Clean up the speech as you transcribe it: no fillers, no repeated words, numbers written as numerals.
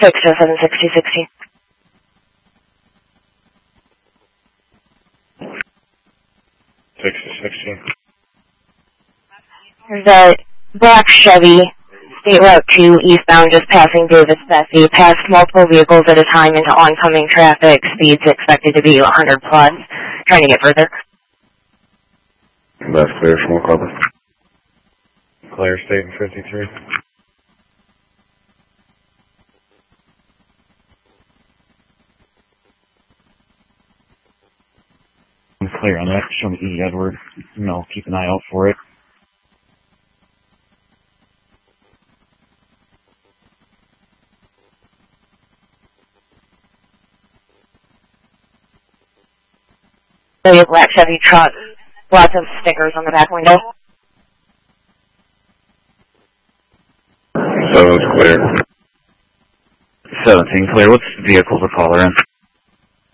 Fix to 76060. There's a black Chevy, State Route 2, eastbound, just passing Davis Bessie, past multiple vehicles at a time into oncoming traffic, speeds expected to be 100 plus, trying to get further. That's clear, small cover. Clear, state in 53. I'm clear on that. Show me E. Edward. Keep an eye out for it. The black Chevy truck, lots of stickers on the back window. 7's clear. 17 clear. What's the vehicle the caller in?